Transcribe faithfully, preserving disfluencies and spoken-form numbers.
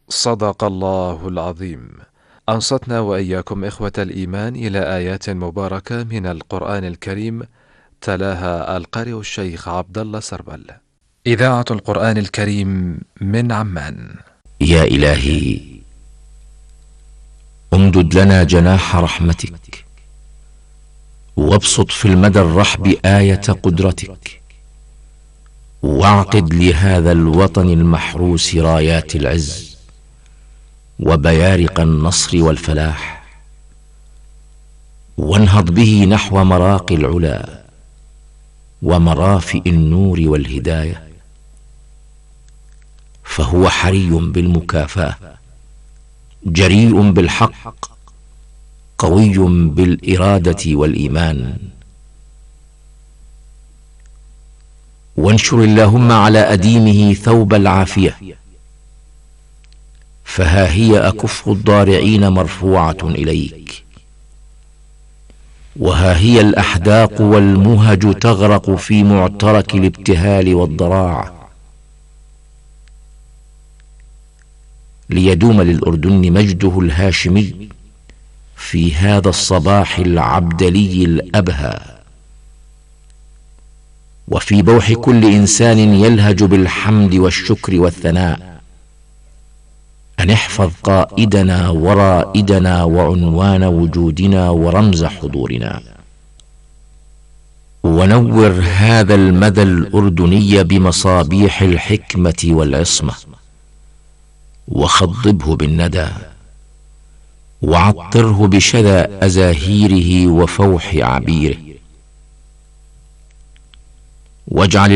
صدق الله العظيم. أنصتنا وإياكم إخوة الإيمان إلى آيات مباركة من القرآن الكريم، تلاها القارئ الشيخ عبد الله سربل. إذاعة القرآن الكريم من عمان. يا إلهي، امدد لنا جناح رحمتك، وابسط في المدى الرحب آية قدرتك، واعقد لهذا الوطن المحروس رايات العز وبيارق النصر والفلاح، وانهض به نحو مراقي العلا ومرافئ النور والهداية، فهو حري بالمكافأة، جريء بالحق، قوي بالإرادة والإيمان. وانشر اللهم على أديمه ثوب العافية، فها هي أكف الضارعين مرفوعة إليك، وها هي الأحداق والمهج تغرق في معترك الابتهال والضراع، ليدوم للأردن مجده الهاشمي في هذا الصباح العبدلي الأبهى، وفي بوح كل إنسان يلهج بالحمد والشكر والثناء، أن احفظ قائدنا ورائدنا وعنوان وجودنا ورمز حضورنا، ونور هذا المدى الأردني بمصابيح الحكمة والعصمة، وخضبه بالندى، وعطره بشذا أزاهيره وفوح عبيره، واجعل